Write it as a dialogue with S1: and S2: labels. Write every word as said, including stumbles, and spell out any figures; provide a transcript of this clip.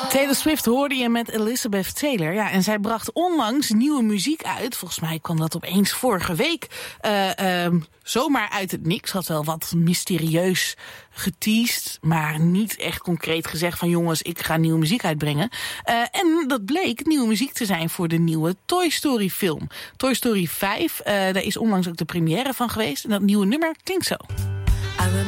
S1: Taylor Swift hoorde je met Elizabeth Taylor. Ja, en zij bracht onlangs nieuwe muziek uit. Volgens mij kwam dat opeens vorige week. Uh, uh, zomaar uit het niks. Had wel wat mysterieus geteased, maar niet echt concreet gezegd van jongens, ik ga nieuwe muziek uitbrengen. Uh, en dat bleek nieuwe muziek te zijn voor de nieuwe Toy Story film. Toy Story vijf, uh, daar is onlangs ook de première van geweest. En dat nieuwe nummer klinkt zo.